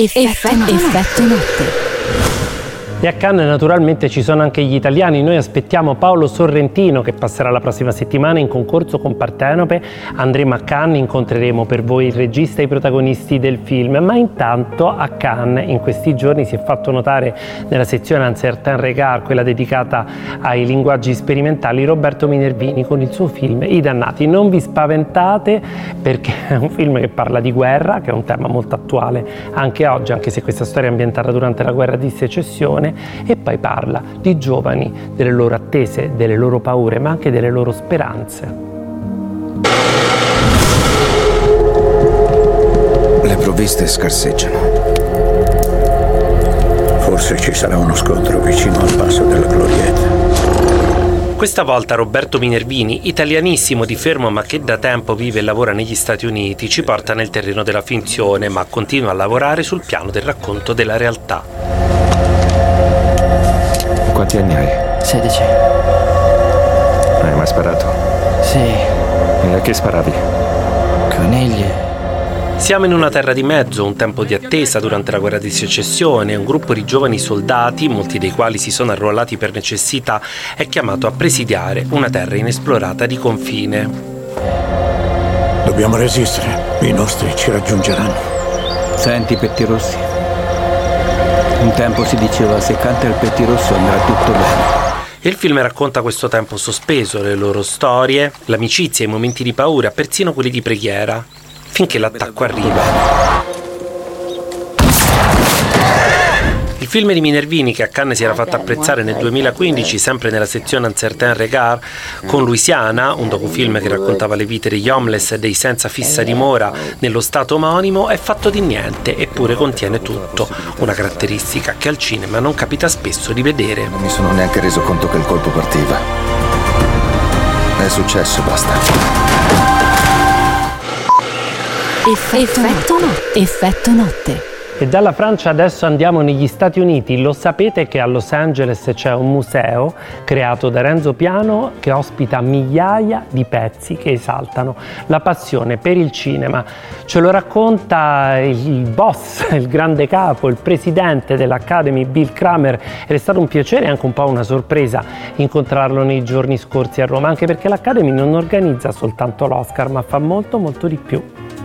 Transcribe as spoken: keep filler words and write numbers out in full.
Effetto, effetto notte. E a Cannes naturalmente ci sono anche gli italiani. Noi aspettiamo Paolo Sorrentino, che passerà la prossima settimana in concorso con Partenope. Andremo a Cannes, incontreremo per voi il regista e i protagonisti del film. Ma intanto a Cannes in questi giorni si è fatto notare nella sezione Un certain regard, quella dedicata ai linguaggi sperimentali, Roberto Minervini con il suo film I Dannati. Non vi spaventate, perché è un film che parla di guerra, che è un tema molto attuale anche oggi, anche se questa storia è ambientata durante la guerra di secessione. E poi parla di giovani, delle loro attese, delle loro paure, ma anche delle loro speranze. Le provviste scarseggiano. Forse ci sarà uno scontro vicino al passo della Glorietta. Questa volta Roberto Minervini, italianissimo di fermo ma che da tempo vive e lavora negli Stati Uniti, ci porta nel terreno della finzione, ma continua a lavorare sul piano del racconto della realtà. Quanti anni hai? sedici. Hai mai sparato? Sì. E a che sparavi? Conigli. Siamo in una terra di mezzo, un tempo di attesa durante la guerra di secessione. Un gruppo di giovani soldati, molti dei quali si sono arruolati per necessità, è chiamato a presidiare una terra inesplorata di confine. Dobbiamo resistere, i nostri ci raggiungeranno. Senti, Pettirossi. Un tempo si diceva: se canta il pettirosso andrà tutto bene. Il film racconta questo tempo sospeso, le loro storie, l'amicizia, i momenti di paura, persino quelli di preghiera, finché l'attacco arriva. Il film di Minervini, che a Cannes si era fatto apprezzare nel duemilaquindici, sempre nella sezione Un certain regard, con Louisiana, un docufilm che raccontava le vite degli homeless e dei senza fissa dimora nello stato omonimo, è fatto di niente, eppure contiene tutto, una caratteristica che al cinema non capita spesso di vedere. Non mi sono neanche reso conto che il colpo partiva. È successo, basta. Effetto, effetto notte. Effetto notte. E dalla Francia adesso andiamo negli Stati Uniti. Lo sapete che a Los Angeles c'è un museo creato da Renzo Piano che ospita migliaia di pezzi che esaltano la passione per il cinema. Ce lo racconta il boss, il grande capo, il presidente dell'Academy, Bill Kramer. Ed è stato un piacere e anche un po' una sorpresa incontrarlo nei giorni scorsi a Roma, anche perché l'Academy non organizza soltanto l'Oscar, ma fa molto molto di più.